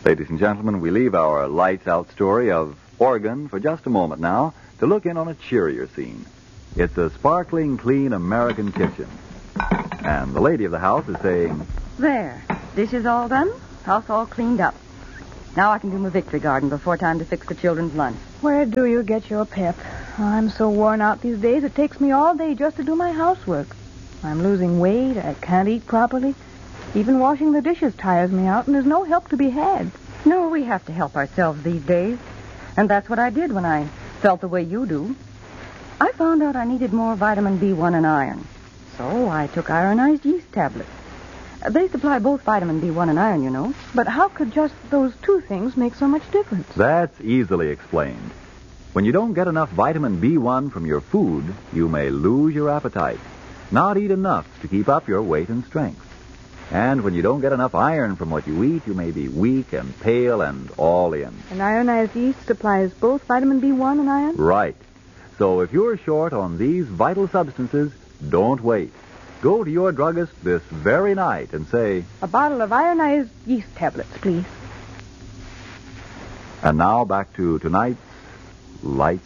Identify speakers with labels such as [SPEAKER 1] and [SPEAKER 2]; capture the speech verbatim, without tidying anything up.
[SPEAKER 1] Ladies and gentlemen, we leave our lights-out story of Oregon for just a moment now to look in on a cheerier scene. It's a sparkling, clean American kitchen. And the lady of the house is saying,
[SPEAKER 2] There. Dishes all done. House all cleaned up. Now I can do my victory garden before time to fix the children's lunch.
[SPEAKER 3] Where do you get your pep? I'm so worn out these days, it takes me all day just to do my housework. I'm losing weight, I can't eat properly. Even washing the dishes tires me out, and there's no help to be had.
[SPEAKER 2] No, we have to help ourselves these days. And that's what I did when I felt the way you do. I found out I needed more vitamin B one and iron. So I took ironized yeast tablets. They supply both vitamin B one and iron, you know.
[SPEAKER 3] But how could just those two things make so much difference?
[SPEAKER 1] That's easily explained. When you don't get enough vitamin B one from your food, you may lose your appetite, not eat enough to keep up your weight and strength. And when you don't get enough iron from what you eat, you may be weak and pale and all in.
[SPEAKER 3] And ironized yeast supplies both vitamin B one and iron?
[SPEAKER 1] Right. So if you're short on these vital substances, don't wait. Go to your druggist this very night and say,
[SPEAKER 3] A bottle of ironized yeast tablets, please.
[SPEAKER 1] And now back to tonight's Lights